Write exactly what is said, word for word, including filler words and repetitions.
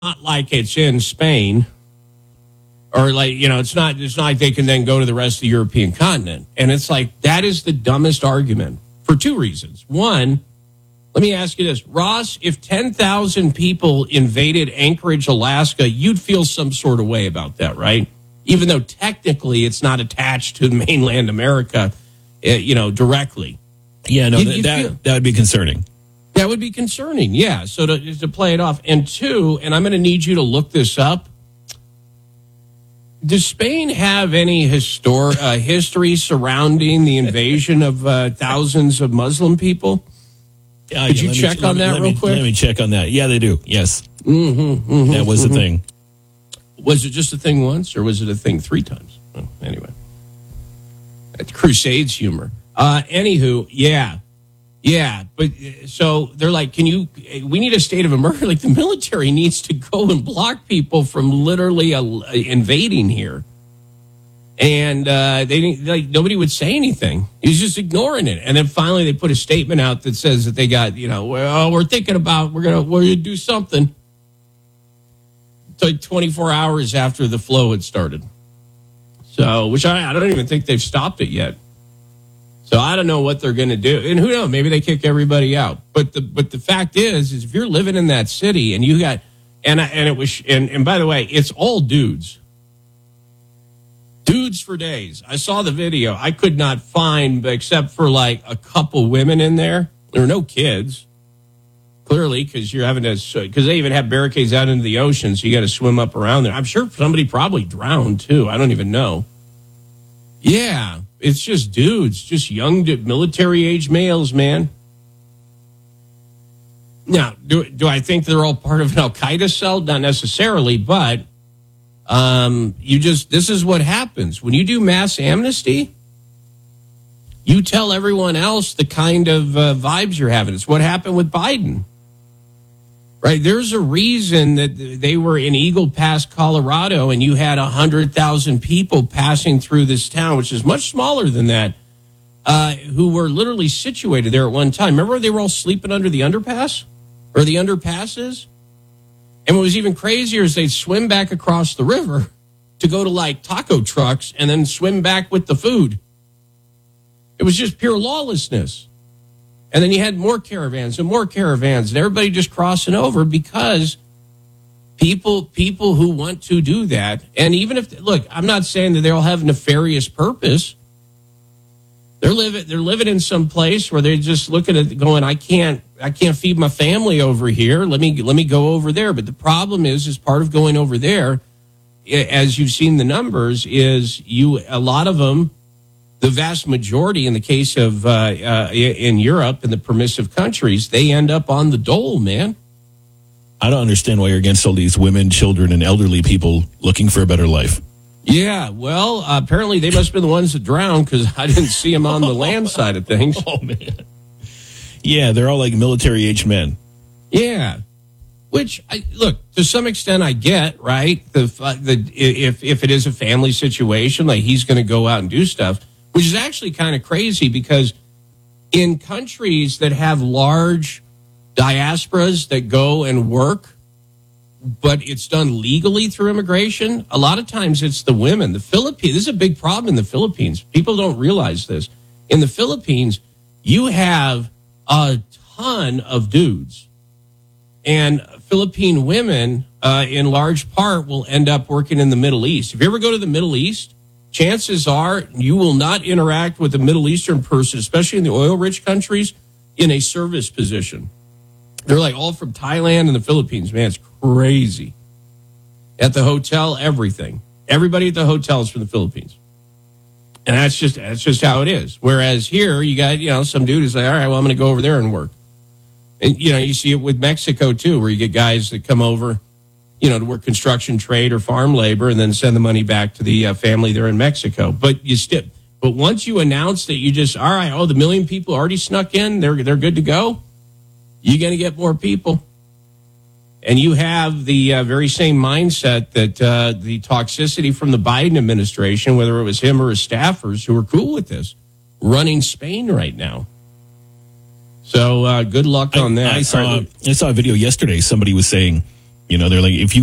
not like it's in Spain, or like, you know, it's not, it's not like they can then go to the rest of the European continent. And it's like, that is the dumbest argument for two reasons. One, let me ask you this, Ross, if ten thousand people invaded Anchorage, Alaska, you'd feel some sort of way about that, right? Even though technically it's not attached to mainland America, uh, you know, directly. Yeah, no, You- th- you that, feel- that would be concerning. That would be concerning, yeah. So to, to play it off. And two, and I'm going to need you to look this up, does Spain have any histor- uh, history surrounding the invasion of uh, thousands of Muslim people? Uh, Could yeah, you let me- check let on me- that let real me- quick? Let me check on that. Yeah, they do. Yes. Mm-hmm, mm-hmm, That was mm-hmm. the thing. Was it just a thing once, or was it a thing three times? Oh, anyway, that's Crusades humor. Uh, anywho, yeah, yeah. But uh, so they're like, can you? We need a state of emergency. Like the military needs to go and block people from literally uh, invading here. And uh, they didn't, like nobody would say anything. He was just ignoring it. And then finally, they put a statement out that says that they got, you know, well, we're thinking about we're gonna we're gonna do something. It's like twenty-four hours after the flow had started. So, which I, I don't even think they've stopped it yet. So I don't know what they're going to do, and who knows? Maybe they kick everybody out. But the but the fact is, is if you're living in that city and you got, and I, and it was, and and by the way, it's all dudes. Dudes for days. I saw the video. I could not find, except for like a couple women in there. There were no kids, clearly, because you're having to, because they even have barricades out into the ocean, so you got to swim up around there. I'm sure somebody probably drowned too. I don't even know. Yeah, it's just dudes, just young military age males, man. Now, do do I think they're all part of an Al Qaeda cell? Not necessarily, but. Um, you just, this is what happens. When you do mass amnesty, you tell everyone else the kind of uh, vibes you're having. It's what happened with Biden, right? There's a reason that they were in Eagle Pass, Colorado, and you had one hundred thousand people passing through this town, which is much smaller than that, uh, who were literally situated there at one time. Remember they were all sleeping under the underpass or the underpasses? And what was even crazier is they'd swim back across the river to go to like taco trucks and then swim back with the food. It was just pure lawlessness. And then you had more caravans and more caravans and everybody just crossing over because people people who want to do that. And even if, look, I'm not saying that they all have nefarious purpose. They're living they're living in some place where they're just looking at going, I can't I can't feed my family over here. Let me let me go over there. But the problem is, is part of going over there, as you've seen the numbers, is you a lot of them, the vast majority in the case of uh, uh, in Europe and the permissive countries, they end up on the dole, man. I don't understand why you're against all these women, children, and elderly people looking for a better life. Yeah, well, uh, apparently they must have been the ones that drowned because I didn't see them on the land side of things. Oh, man. Yeah, they're all like military-aged men. Yeah. Which, I, look, to some extent I get, right? The, the if, if it is a family situation, like he's going to go out and do stuff, which is actually kind of crazy because in countries that have large diasporas that go and work, but it's done legally through immigration, a lot of times it's the women. The Philippines, this is a big problem in the Philippines. People don't realize this. In the Philippines, you have a ton of dudes. And Philippine women, uh, in large part, will end up working in the Middle East. If you ever go to the Middle East, chances are you will not interact with a Middle Eastern person, especially in the oil-rich countries, in a service position. They're like all from Thailand and the Philippines. Man, it's crazy. At the hotel, everything. Everybody at the hotel is from the Philippines. And that's just that's just how it is. Whereas here, you got, you know, some dude who's like, all right, well, I'm going to go over there and work. And, you know, you see it with Mexico, too, where you get guys that come over, you know, to work construction trade or farm labor and then send the money back to the uh, family there in Mexico. But you still, but once you announce that you just, all right, oh, the million people already snuck in, they're they're good to go, you're going to get more people. And you have the uh, very same mindset that uh, the toxicity from the Biden administration, whether it was him or his staffers who are cool with this, running Spain right now. So uh, good luck on I, that. I saw I saw a video yesterday. Somebody was saying You know, they're like, if you